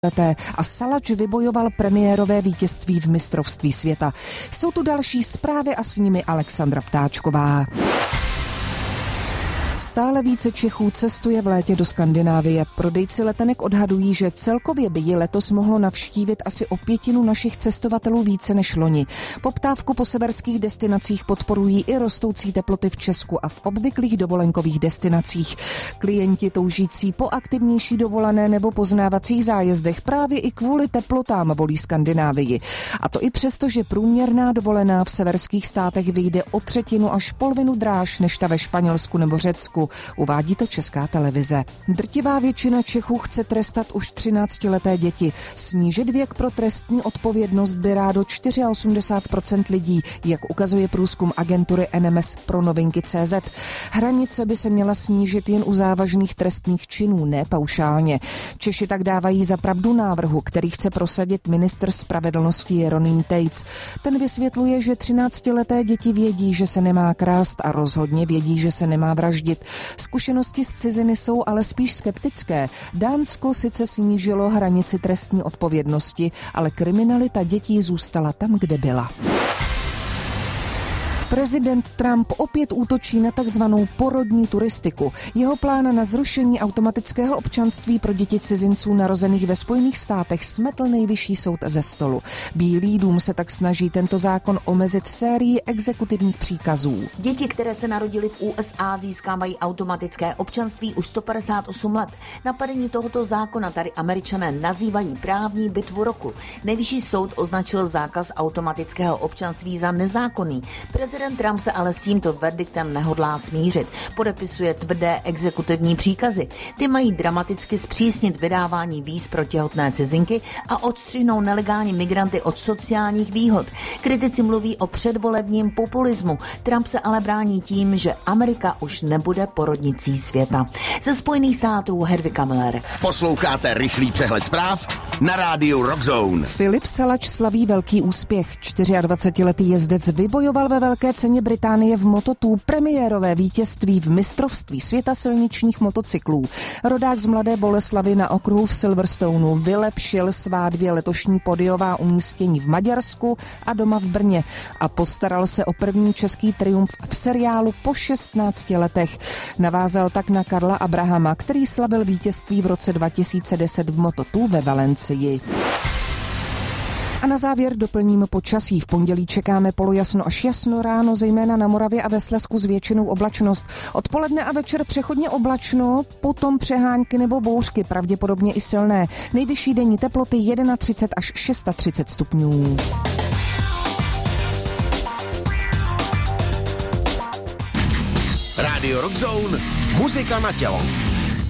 a Salač vybojoval premiérové vítězství v mistrovství světa. Jsou tu další zprávy a s nimi Alexandra Ptáčková. Stále více Čechů cestuje v létě do Skandinávie. Prodejci letenek odhadují, že celkově by ji letos mohlo navštívit asi o 1/5 našich cestovatelů více než loni. Poptávku po severských destinacích podporují i rostoucí teploty v Česku a v obvyklých dovolenkových destinacích. Klienti toužící po aktivnější dovolené nebo poznávacích zájezdech právě i kvůli teplotám volí Skandinávii. A to i přesto, že průměrná dovolená v severských státech vyjde o 1/3 až polovinu dráž než ta ve Španělsku nebo Řecku. Uvádí to Česká televize. Drtivá většina Čechů chce trestat už 13leté děti. Snížit věk pro trestní odpovědnost by rádo 84% lidí, jak ukazuje průzkum agentury NMS pro Novinky.cz. Hranice by se měla snížit jen u závažných trestných činů, ne paušálně. Češi tak dávají za pravdu návrhu, který chce prosadit ministr spravedlnosti Jeroným Tejc. Ten vysvětluje, že 13leté děti vědí, že se nemá krást a rozhodně vědí, že se nemá vraždit. Zkušenosti z ciziny jsou ale spíš skeptické. Dánsko sice snížilo hranici trestní odpovědnosti, ale kriminalita dětí zůstala tam, kde byla. Prezident Trump opět útočí na takzvanou porodní turistiku. Jeho plán na zrušení automatického občanství pro děti cizinců narozených ve Spojených státech smetl nejvyšší soud ze stolu. Bílý dům se tak snaží tento zákon omezit sérií exekutivních příkazů. Děti, které se narodily v USA, získávají automatické občanství už 158 let. Napadení tohoto zákona tady Američané nazývají právní bitvu roku. Nejvyšší soud označil zákaz automatického občanství za nezákonný. Prezident Trump se ale s tímto verdiktem nehodlá smířit. Podepisuje tvrdé exekutivní příkazy. Ty mají dramaticky zpřísnit vydávání víz pro těhotné cizinky a odstřihnou nelegální migranty od sociálních výhod. Kritici mluví o předvolebním populismu. Trump se ale brání tím, že Amerika už nebude porodnicí světa. Ze Spojených států Hedvika Miller. Posloucháte rychlý přehled zpráv na rádiu Rock Zone. Filip Salač slaví velký úspěch. 24letý jezdec vybojoval ve Velké ceně Británie v Moto2 premiérové vítězství v mistrovství světa silničních motocyklů. Rodák z Mladé Boleslavi na okruhu v Silverstoneu vylepšil svá 2 letošní podiová umístění v Maďarsku a doma v Brně a postaral se o první český triumf v seriálu po 16 letech. Navázal tak na Karla Abrahama, který slavil vítězství v roce 2010 v Moto2 ve Valencii. A na závěr doplním počasí. V pondělí čekáme polojasno až jasno, ráno zejména na Moravě a ve Slezsku s většinou oblačnost. Odpoledne a večer přechodně oblačno, potom přehánky nebo bouřky, pravděpodobně i silné. Nejvyšší denní teploty 31 až 36 stupňů. Radio Rock Zone, muzika na tělo.